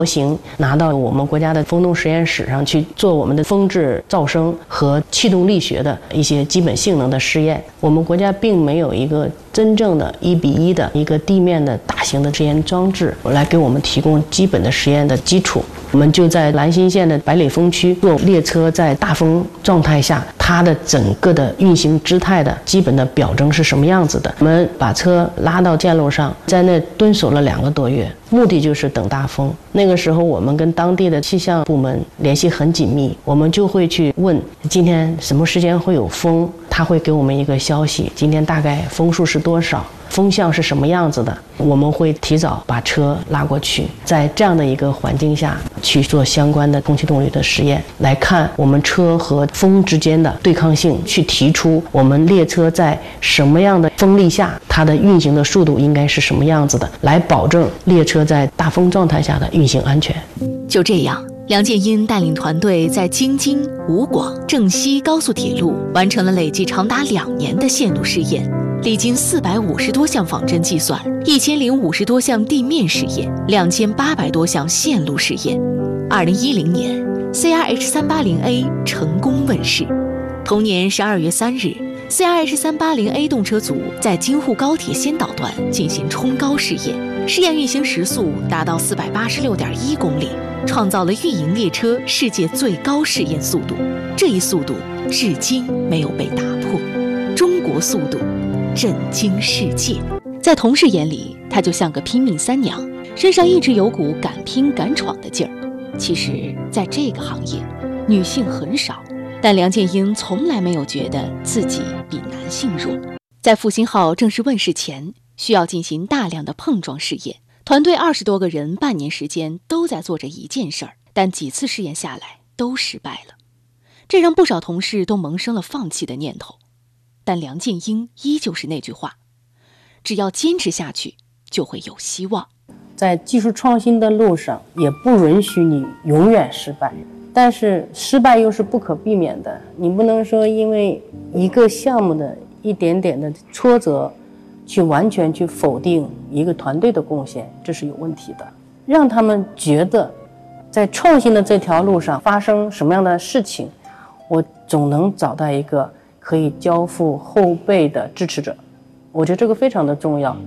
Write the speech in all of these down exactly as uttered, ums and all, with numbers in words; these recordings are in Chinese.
模型拿到我们国家的风洞实验室上去做我们的风质噪声和气动力学的一些基本性能的试验。我们国家并没有一个真正的一比一的一个地面的大型的实验装置来给我们提供基本的实验的基础。我们就在兰心县的百里风区做列车在大风状态下它的整个的运行姿态的基本的表征是什么样子的。我们把车拉到线路上，在那蹲守了两个多月，目的就是等大风。那个时候我们跟当地的气象部门联系很紧密，我们就会去问今天什么时间会有风，他会给我们一个消息，今天大概风速是多少，风向是什么样子的，我们会提早把车拉过去，在这样的一个环境下去做相关的空气动力的实验，来看我们车和风之间的对抗性，去提出我们列车在什么样的风力下它的运行的速度应该是什么样子的，来保证列车在大风状态下的运行安全。 就这样，梁建英带领团队在京津、武广、郑西高速铁路完成了累计长达两年的线路试验，历经四百五十多项仿真计算，一千零五十多项地面试验，两千八百多项线路试验。二零一零年 ，C R H 三八零 A 成功问世。同年十二月三日 ，C R H 三八零 A 动车组在京沪高铁先导段进行冲高试验，试验运行时速达到四百八十六点一公里，创造了运营列车世界最高试验速度。这一速度至今没有被打破，中国速度震惊世界。在同事眼里，她就像个拼命三娘，身上一直有股敢拼敢闯的劲儿。其实，在这个行业，女性很少，但梁建英从来没有觉得自己比男性弱。在复兴号正式问世前，需要进行大量的碰撞试验，团队二十多个人，半年时间都在做着一件事儿，但几次试验下来都失败了，这让不少同事都萌生了放弃的念头。但梁建英依旧是那句话，只要坚持下去，就会有希望。 在技术创新的路上，也不允许你永远失败，但是失败又是不可避免的。你不能说因为一个项目的一点点的挫折，去完全去否定一个团队的贡献，这是有问题的。让他们觉得，在创新的这条路上发生什么样的事情，我总能找到一个可以交付后辈的支持者。我觉得这个非常的重要。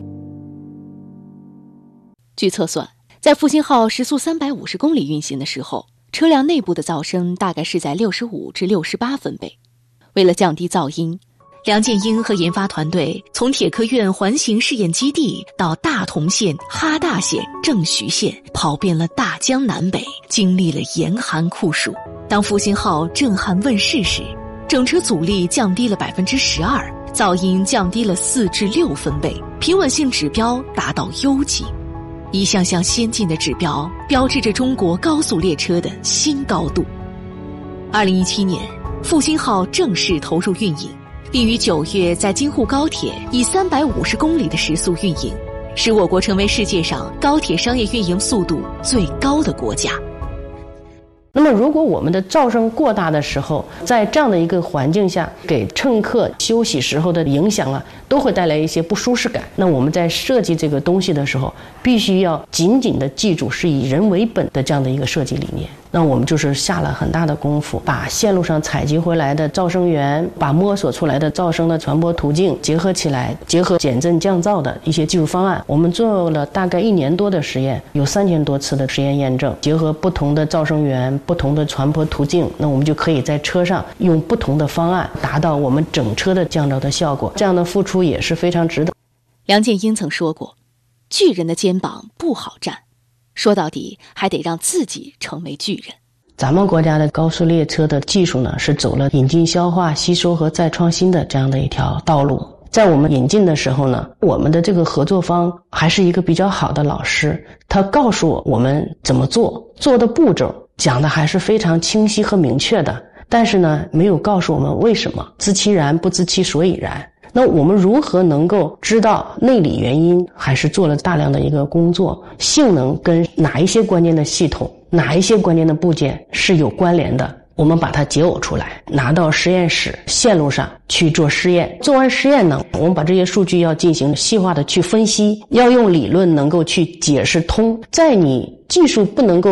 据测算，在复兴号时速三百五十公里运行的时候，车辆内部的噪声大概是在六十五至六十八分贝。为了降低噪音，梁建英和研发团队从铁科院环形试验基地到大同县、哈大县、郑徐县，跑遍了大江南北，经历了严寒酷暑。当复兴号震撼问世时，整车阻力降低了百分之十二，噪音降低了四至六分贝，平稳性指标达到优级。一项项先进的指标标志着中国高速列车的新高度。二零一七年，复兴号正式投入运营，并于九月在京沪高铁以三百五十公里的时速运营，使我国成为世界上高铁商业运营速度最高的国家。 那么如果我们的噪声过大的时候，在这样的一个环境下，给乘客休息时候的影响啊，都会带来一些不舒适感。那我们在设计这个东西的时候，必须要紧紧的记住是以人为本的这样的一个设计理念。那我们就是下了很大的功夫，把线路上采集回来的噪声源，把摸索出来的噪声的传播途径结合起来，结合减震降噪的一些技术方案，我们做了大概一年多的实验，有三千多次的实验验证，结合不同的噪声源、不同的传播途径，那我们就可以在车上用不同的方案达到我们整车的降噪的效果。这样的付出也是非常值得。 梁建英曾说过，巨人的肩膀不好站，说到底还得让自己成为巨人。 咱们国家的高速列车的技术呢，是走了引进、消化、吸收和再创新的这样的一条道路。在我们引进的时候呢，我们的这个合作方还是一个比较好的老师，他告诉我们怎么做，做的步骤讲的还是非常清晰和明确的，但是呢，没有告诉我们为什么，知其然不知其所以然。那我们如何能够知道内里原因，还是做了大量的一个工作，性能跟哪一些关键的系统，哪一些关键的部件是有关联的，我们把它解耦出来，拿到实验室线路上去做实验。做完实验呢，我们把这些数据要进行细化的去分析，要用理论能够去解释通。在你技术不能够